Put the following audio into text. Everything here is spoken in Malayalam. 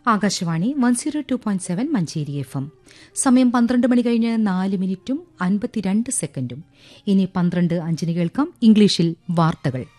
ആകാശവാണി 102.7 മഞ്ചേരി FM. സമയം 12 മണി കഴിഞ്ഞ് 4 മിനിറ്റും 52 സെക്കൻഡും. ഇനി 12:05 കേൾക്കാം ഇംഗ്ലീഷിൽ വാർത്തകൾ.